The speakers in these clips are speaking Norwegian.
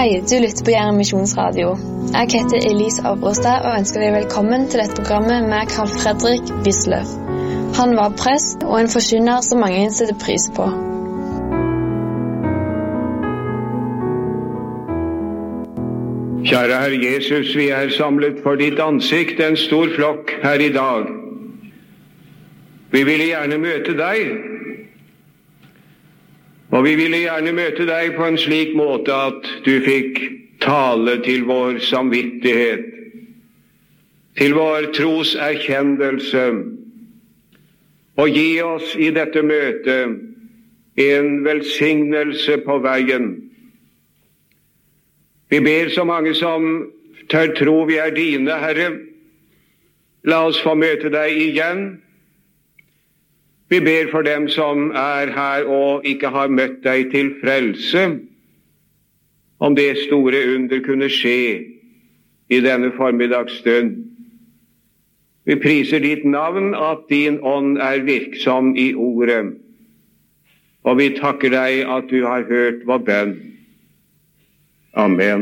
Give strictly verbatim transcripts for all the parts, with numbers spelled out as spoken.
Hei, du lytter på Jæren Misjonsradio. Jeg heter Elise Abrostad og ønsker deg velkommen til dette programmet med Carl Fredrik Wisløff. Han var prest og en forkynner som mange setter pris på. Kjære Herre Jesus, vi er samlet for ditt ansikt, en stor flokk her i dag. Vi ville gjerne møte deg, og vi ville gjerne møte deg på en slik måte at du fikk tale til vår samvittighet, til vår troserkjennelse, og gi oss i dette møtet en velsignelse på veien. Vi ber så mange som tør tro vi er dine, Herre. La oss få møte deg igjen. Vi ber for dem som er her og ikke har møtt deg til frelse, om det store under kunne skje i denne formiddagsstund. Vi priser ditt navn at din ånd er virksom i ordet, og vi takker deg at du har hørt vår bønn. Amen.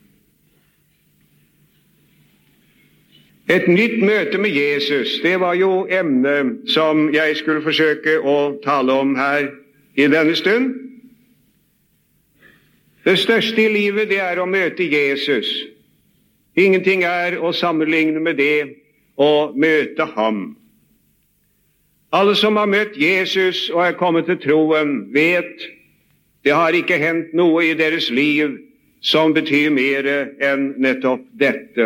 Et nytt møte med Jesus, det var jo emnet som jeg skulle forsøke å tale om her i denne stund. Det største i livet, det er å møte Jesus. Ingenting er å sammenligne med det å møte ham. Alle som har møtt Jesus og er kommet til troen, vet det har ikke hendt noe i deres liv som betyr mer enn nettopp dette.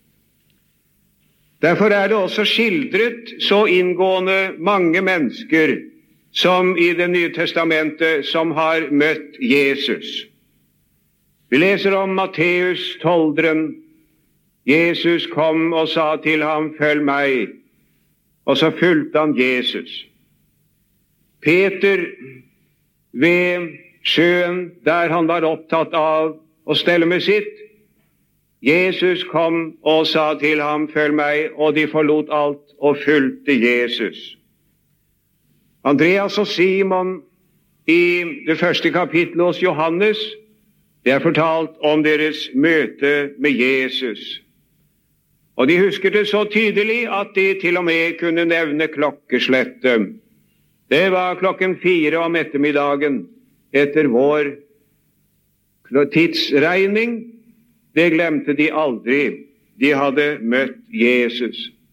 Derfor er det også skildret så inngående mange mennesker som i Det nye testamentet som har møtt Jesus. Vi leser om Matteus tolderen. Jesus kom og sa til ham, følg meg, og så fulgte han Jesus. Peter ved sjøen, der han var opptatt av å stelle med sitt. Jesus kom og sa til ham, følg meg, og de forlot alt og fulgte Jesus. Andreas og Simon i det første kapittelet hos Johannes, det er fortalt om deres møte med Jesus. Og de husker det så tydelig at de til og med kunne nevne klokkeslettet. Det var klokken fire om ettermiddagen etter vår tidsregning. Det glemte de aldri. De hadde møtt Jesus.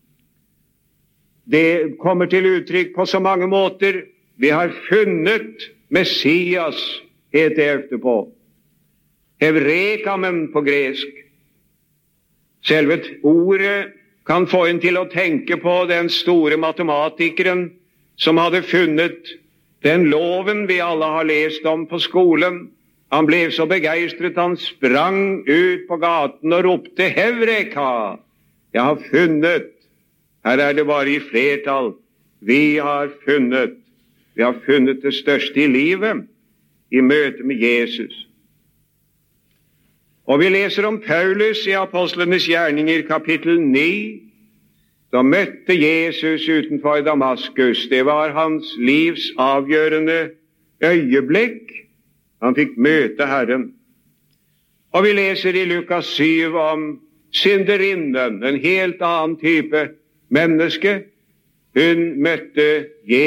Det kommer til uttrykk på så mange måter. Vi har funnet Messias, het det etterpå. Hevrekamen på gresk. Selve ordet kan få en til å tenke på den store matematikeren som hadde funnet den loven vi alle har lest om på skolen. Han ble så begeistret, han sprang ut på gaten og ropte, Hevreka! Jeg har funnet. Her er det bare i flertall. Vi har funnet. Vi har funnet det største i livet i møte med Jesus. Og vi leser om Paulus i Apostlenes gjerninger kapittel ni. Da møtte Jesus utenfor Damaskus. Det var hans livs avgjørende øyeblikk. Han fikk møte Herren. Og vi leser i Lukas syv om synderinnen, en helt annen type menneske. Hun møtte Jesus.